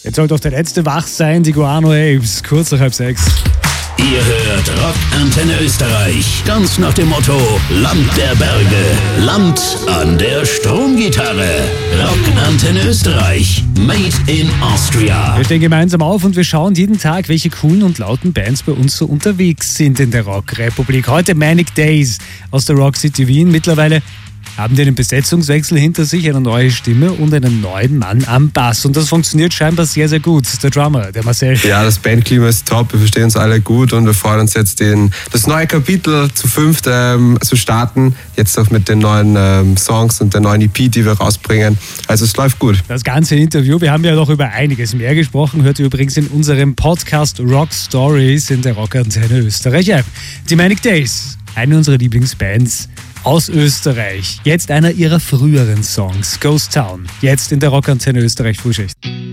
Jetzt sollte auch der letzte wach sein, die Guano Apes, kurz nach 5:30. Ihr hört Rock Antenne Österreich, ganz nach dem Motto Land der Berge, Land an der Stromgitarre. Rock Antenne Österreich, made in Austria. Wir stehen gemeinsam auf und wir schauen jeden Tag, welche coolen und lauten Bands bei uns so unterwegs sind in der Rockrepublik. Heute Manic Days aus der Rock City Wien. Mittlerweile haben die einen Besetzungswechsel hinter sich, eine neue Stimme und einen neuen Mann am Bass. Und das funktioniert scheinbar sehr, sehr gut. Der Drummer, der Marcel. Ja, das Bandklima ist top, wir verstehen uns alle gut und wir freuen uns jetzt, das neue Kapitel zu 5 zu starten. Jetzt auch mit den neuen Songs und der neuen EP, die wir rausbringen. Also es läuft gut. Das ganze Interview, wir haben ja noch über einiges mehr gesprochen, hört ihr übrigens in unserem Podcast Rock Stories in der Rockantenne Österreich App. Die Manic Days, eine unserer Lieblingsbands aus Österreich. Jetzt einer ihrer früheren Songs, Ghost Town. Jetzt in der Rockantenne Österreich Frühschicht.